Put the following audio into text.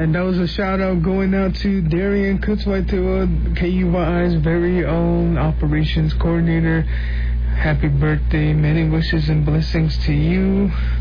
And that was a shout out going out to Darian Kutzwaitewa, KUYI's very own operations coordinator. Happy birthday, many wishes and blessings to you.